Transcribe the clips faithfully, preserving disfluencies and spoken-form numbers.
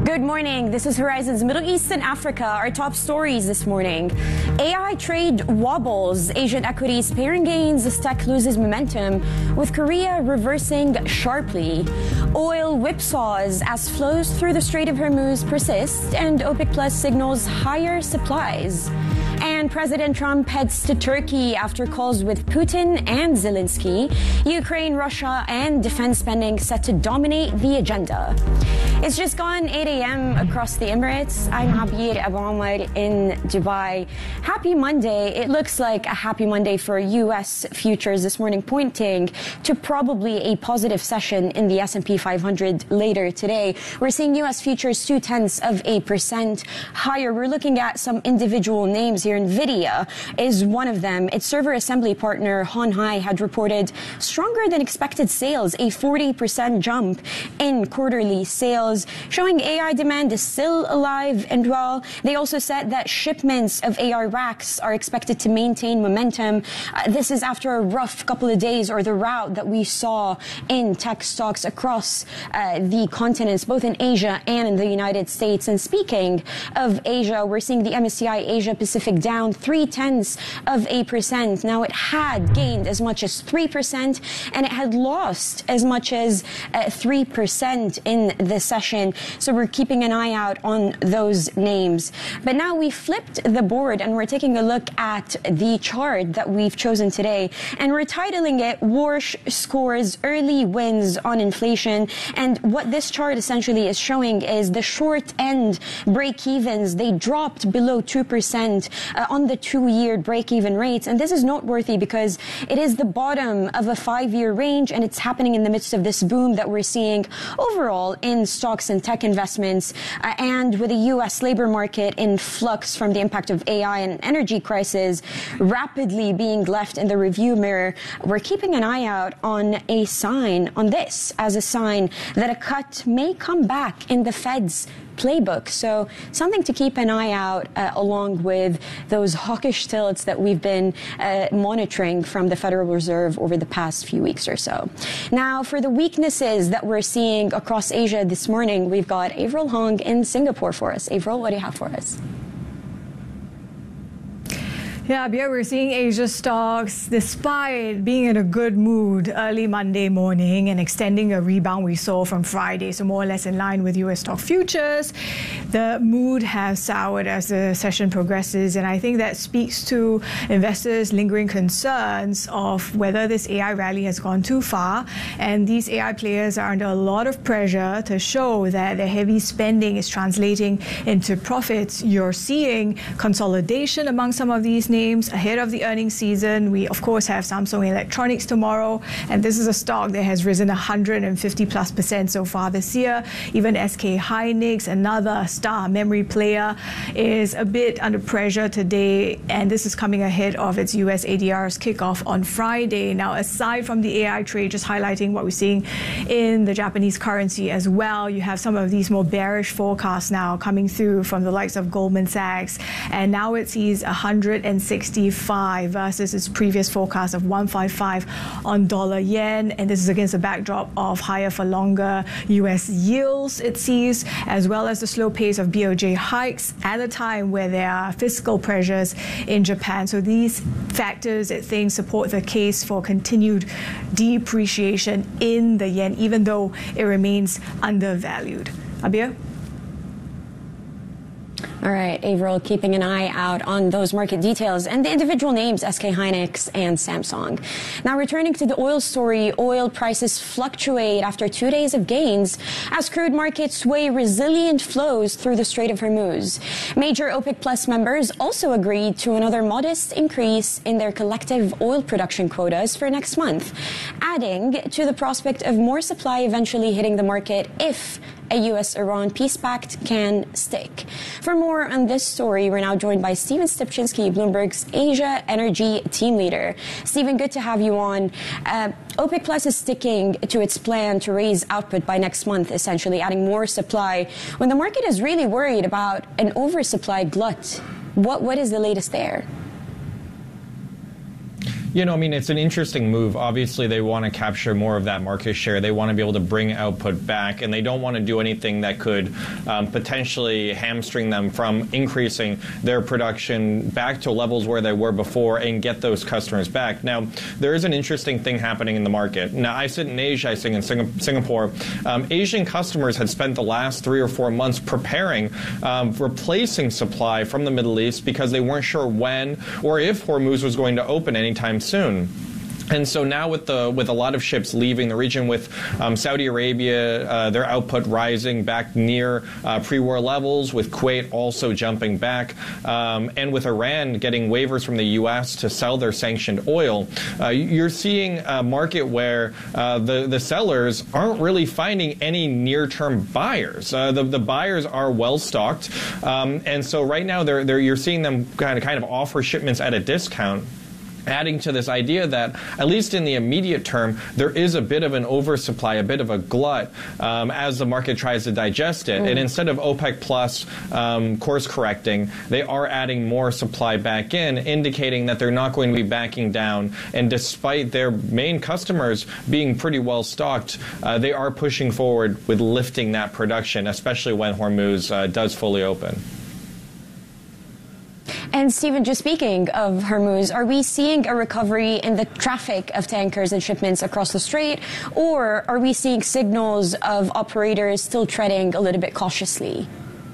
Good morning. This is Horizon's Middle East and Africa. Our top stories this morning. A I trade wobbles. Asian equities pairing gains as tech loses momentum, with Korea reversing sharply. Oil whipsaws as flows through the Strait of Hormuz persist, and OPEC Plus signals higher supplies. And President Trump heads to Turkey after calls with Putin and Zelensky. Ukraine, Russia, and defense spending set to dominate the agenda. It's just gone eight a m across the Emirates. I'm Abir Abu Omar in Dubai. Happy Monday. It looks like a happy Monday for U S futures this morning, pointing to probably a positive session in the S and P five hundred later today. We're seeing U S futures two-tenths of a percent higher. We're looking at some individual names here. NVIDIA is one of them. Its server assembly partner, Hon Hai, had reported stronger than expected sales, a forty percent jump in quarterly sales, showing A I demand is still alive and well. They also said that shipments of A I racks are expected to maintain momentum. Uh, this is after a rough couple of days, or the rout that we saw in tech stocks across uh, the continents, both in Asia and in the United States. And speaking of Asia, we're seeing the M S C I Asia Pacific down three tenths of a percent. Now, it had gained as much as three percent, and it had lost as much as uh, three percent in the session. So we're keeping an eye out on those names. But now we flipped the board and we're taking a look at the chart that we've chosen today, and we're titling it Warsh Scores Early Wins on Inflation. And what this chart essentially is showing is the short end break-evens. They dropped below two percent uh, on the two-year break-even rates. And this is noteworthy because it is the bottom of a five-year range, and it's happening in the midst of this boom that we're seeing overall in stocks and tech investments, uh, and with the U S labor market in flux from the impact of A I and an energy crisis rapidly being left in the review mirror. We're keeping an eye out on a sign on this as a sign that a cut may come back in the Fed's playbook. So something to keep an eye out uh, along with those hawkish tilts that we've been uh, monitoring from the Federal Reserve over the past few weeks or so. Now, for the weaknesses that we're seeing across Asia this morning, we've got Avril Hong in Singapore for us. Avril, what do you have for us? Yeah, Abir, we're seeing Asia stocks, despite being in a good mood early Monday morning and extending a rebound we saw from Friday, so more or less in line with U S stock futures, the mood has soured as the session progresses. And I think that speaks to investors' lingering concerns of whether this A I rally has gone too far. And these A I players are under a lot of pressure to show that their heavy spending is translating into profits. You're seeing consolidation among some of these names ahead of the earnings season. We, of course, have Samsung Electronics tomorrow, and this is a stock that has risen one hundred fifty plus percent so far this year. Even S K Hynix, another star memory player, is a bit under pressure today, and this is coming ahead of its U S A D R's kickoff on Friday. Now, aside from the A I trade, just highlighting what we're seeing in the Japanese currency as well, you have some of these more bearish forecasts now coming through from the likes of Goldman Sachs, and now it sees one hundred sixty-five versus its previous forecast of one fifty-five on dollar yen. And this is against a backdrop of higher for longer U S yields, it sees, as well as the slow pace of B O J hikes at a time where there are fiscal pressures in Japan. So these factors, it thinks, support the case for continued depreciation in the yen, even though it remains undervalued. Abir? All right, Avril, keeping an eye out on those market details and the individual names, S K Hynix and Samsung. Now, returning to the oil story, oil prices fluctuate after two days of gains as crude markets sway resilient flows through the Strait of Hormuz. Major OPEC Plus members also agreed to another modest increase in their collective oil production quotas for next month, adding to the prospect of more supply eventually hitting the market if a U S Iran peace pact can stick. For more on this story, we're now joined by Stephen Stupczynski, Bloomberg's Asia Energy team leader. Stephen, good to have you on. Uh, OPEC Plus is sticking to its plan to raise output by next month, essentially adding more supply, when the market is really worried about an oversupply glut. What, what is the latest there? You know, I mean, it's an interesting move. Obviously, they want to capture more of that market share. They want to be able to bring output back, and they don't want to do anything that could um, potentially hamstring them from increasing their production back to levels where they were before and get those customers back. Now, there is an interesting thing happening in the market. Now, I sit in Asia, I sit in Singapore. Um, Asian customers had spent the last three or four months preparing, um, replacing supply from the Middle East because they weren't sure when or if Hormuz was going to open anytime soon. And so now with the with a lot of ships leaving the region, with um, Saudi Arabia, uh, their output rising back near uh, pre-war levels, with Kuwait also jumping back, um, and with Iran getting waivers from the U S to sell their sanctioned oil, uh, you're seeing a market where uh, the, the sellers aren't really finding any near-term buyers. Uh, the, the buyers are well-stocked, um, and so right now they're, they're, you're seeing them kind of, kind of offer shipments at a discount, adding to this idea that, at least in the immediate term, there is a bit of an oversupply, a bit of a glut, um, as the market tries to digest it. Mm. And instead of OPEC Plus um, course correcting, they are adding more supply back in, indicating that they're not going to be backing down. And despite their main customers being pretty well stocked, uh, they are pushing forward with lifting that production, especially when Hormuz uh, does fully open. And Stephen, just speaking of Hormuz, are we seeing a recovery in the traffic of tankers and shipments across the strait, or are we seeing signals of operators still treading a little bit cautiously?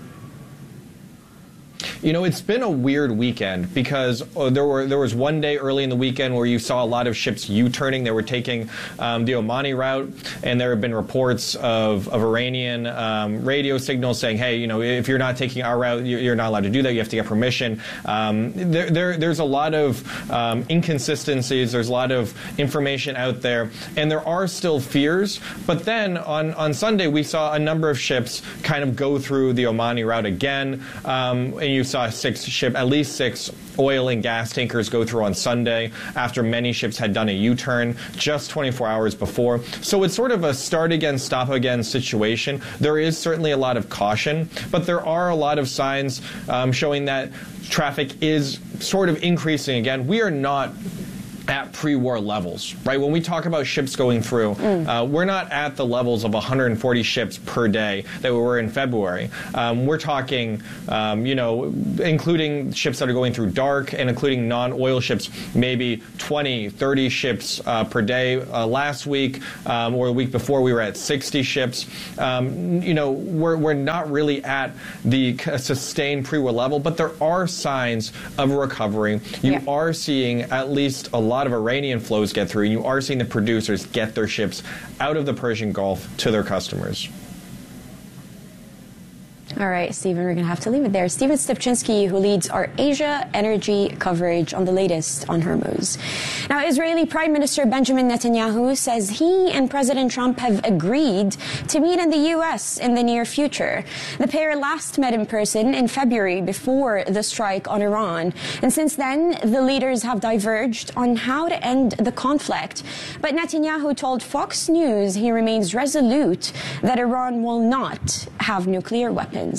You know, it's been a weird weekend because uh, there were there was one day early in the weekend where you saw a lot of ships U-turning. They were taking um, the Omani route, and there have been reports of, of Iranian um, radio signals saying, hey, you know, if you're not taking our route, you're not allowed to do that. You have to get permission. Um, there, there, there's a lot of um, inconsistencies. There's a lot of information out there, and there are still fears. But then on, on Sunday, we saw a number of ships kind of go through the Omani route again, um, and you saw six ship, at least six oil and gas tankers go through on Sunday after many ships had done a U-turn just twenty-four hours before. So it's sort of a start again, stop again situation. There is certainly a lot of caution, but there are a lot of signs um, showing that traffic is sort of increasing again. We are not at pre-war levels, right? When we talk about ships going through, mm. uh, we're not at the levels of one hundred forty ships per day that we were in February. Um, we're talking, um, you know, including ships that are going through dark and including non-oil ships, maybe twenty, thirty ships uh, per day. Uh, last week um, or the week before, we were at sixty ships. Um, you know, we're, we're not really at the sustained pre-war level, but there are signs of a recovery. You yeah. are seeing at least a lot of Iranian flows get through, and you are seeing the producers get their ships out of the Persian Gulf to their customers. All right, Stephen, we're going to have to leave it there. Stephen Stepchinsky, who leads our Asia energy coverage on the latest on Hormuz. Now, Israeli Prime Minister Benjamin Netanyahu says he and President Trump have agreed to meet in the U S in the near future. The pair last met in person in February before the strike on Iran. And since then, the leaders have diverged on how to end the conflict. But Netanyahu told Fox News he remains resolute that Iran will not have nuclear weapons.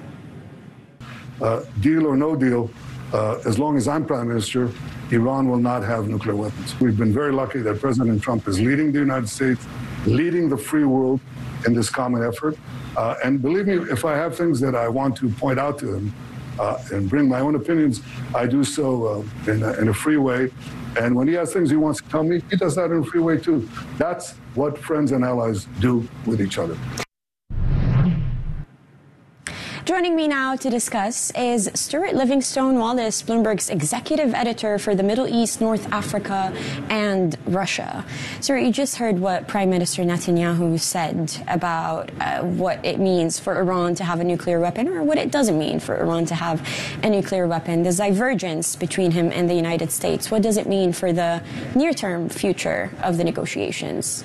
Uh, deal or no deal, uh, as long as I'm Prime Minister, Iran will not have nuclear weapons. We've been very lucky that President Trump is leading the United States, leading the free world in this common effort. Uh, and believe me, if I have things that I want to point out to him uh, and bring my own opinions, I do so uh, in, a, in a free way. And when he has things he wants to tell me, he does that in a free way too. That's what friends and allies do with each other. Joining me now to discuss is Stuart Livingstone Wallace, Bloomberg's executive editor for the Middle East, North Africa, and Russia. Stuart, you just heard what Prime Minister Netanyahu said about uh, what it means for Iran to have a nuclear weapon, or what it doesn't mean for Iran to have a nuclear weapon. The divergence between him and the United States, what does it mean for the near-term future of the negotiations?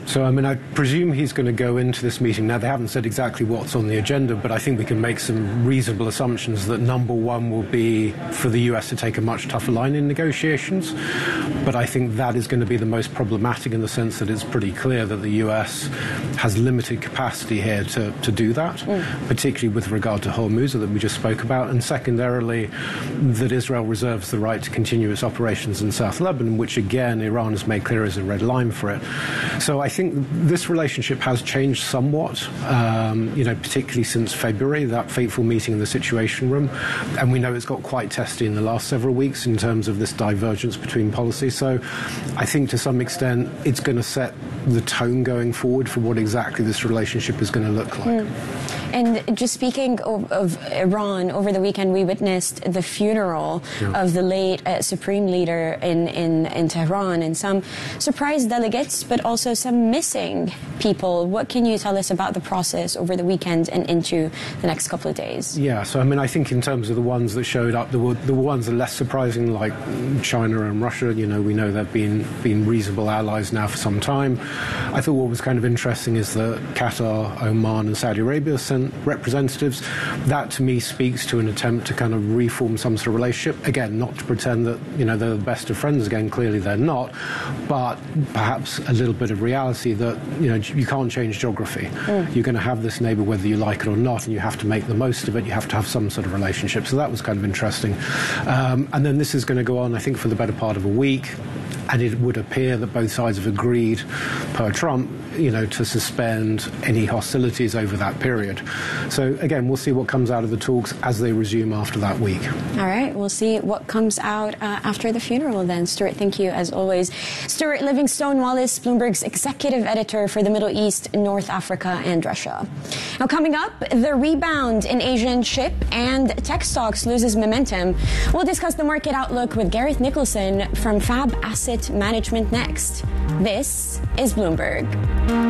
So, I mean, I presume he's going to go into this meeting. Now, they haven't said exactly what's on the agenda, but I think we can make some reasonable assumptions that number one will be for the U S to take a much tougher line in negotiations. But I think that is going to be the most problematic in the sense that it's pretty clear that the U S has limited capacity here to, to do that, mm. particularly with regard to Hormuz that we just spoke about, and secondarily, that Israel reserves the right to continue its operations in South Lebanon, which again, Iran has made clear is a red line for it. So I think this relationship has changed somewhat, um, you know, particularly since February, that fateful meeting in the Situation Room. And we know it's got quite testy in the last several weeks in terms of this divergence between policy. So I think to some extent it's going to set the tone going forward for what exactly this relationship is going to look like. Mm. And just speaking of, of Iran, over the weekend we witnessed the funeral yeah. of the late uh, Supreme Leader in, in, in Tehran, and some surprise delegates, but also some missing people. What can you tell us about the process over the weekend and into the next couple of days? Yeah, so I mean, I think in terms of the ones that showed up, the, the ones that are less surprising, like China and Russia, you know, we know they've been, been reasonable allies now for some time. I thought what was kind of interesting is that Qatar, Oman and Saudi Arabia sent representatives. That to me speaks to an attempt to kind of reform some sort of relationship. Again, not to pretend that, you know, they're the best of friends again, clearly they're not, but perhaps a little bit of reality that, you know, you can't change geography. Mm. You're going to have this neighbour whether you like it or not, and you have to make the most of it. You have to have some sort of relationship. So that was kind of interesting. Um, and then this is going to go on, I think, for the better part of a week. And it would appear that both sides have agreed, per Trump, you know, to suspend any hostilities over that period. So, again, we'll see what comes out of the talks as they resume after that week. All right, we'll see what comes out uh, after the funeral then. Stuart, thank you, as always. Stuart Livingstone Wallace, Bloomberg's executive editor for the Middle East, North Africa, and Russia. Now, coming up, the rebound in Asian chip and tech stocks loses momentum. We'll discuss the market outlook with Gareth Nicholson from Fab Asset Management next. This is Bloomberg.